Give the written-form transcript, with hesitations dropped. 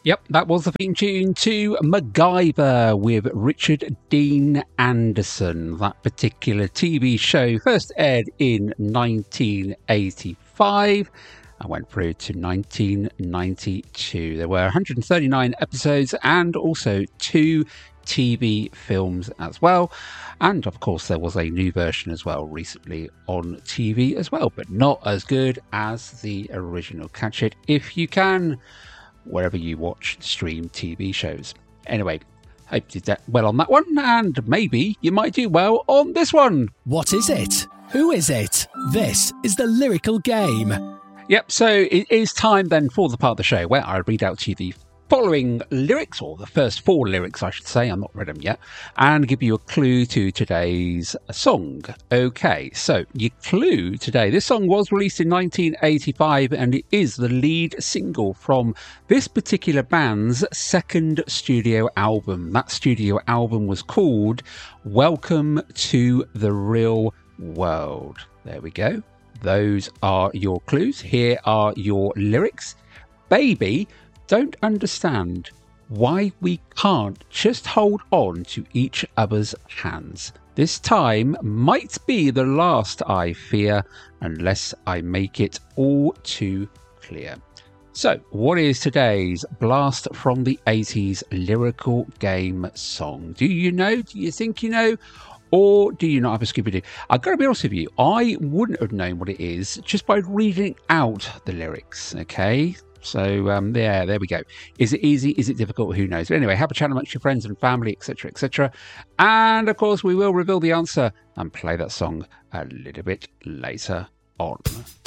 Yep, that was the theme tune to MacGyver with Richard Dean Anderson. That particular TV show first aired in 1985 and went through to 1992. There were 139 episodes and also 2 TV films as well. And of course, there was a new version as well recently on TV as well, but not as good as the original. Catch it if you can, wherever you watch stream TV shows. Anyway, hope you did well on that one, and maybe you might do well on this one. What is it? Who is it? This is the Lyrical Game. Yep, so it is time then for the part of the show where I read out to you the following lyrics, or the first 4 lyrics I should say, I'm not read them yet, and give you a clue to today's song. Okay, so your clue today, this song was released in 1985 and it is the lead single from this particular band's second studio album. That studio album was called Welcome to the Real World. There we go. Those are your clues. Here are your lyrics. Baby, don't understand why we can't just hold on to each other's hands. This time might be the last, I fear, unless I make it all too clear. So, what is today's blast from the 80s Lyrical Game song? Do you know? Do you think you know? Or do you not have a Scooby-Doo? I've got to be honest with you, I wouldn't have known what it is just by reading out the lyrics, okay? So, there we go. Is it easy? Is it difficult? Who knows? But anyway, have a chat amongst your friends and family, etc., etc. And, of course, we will reveal the answer and play that song a little bit later on.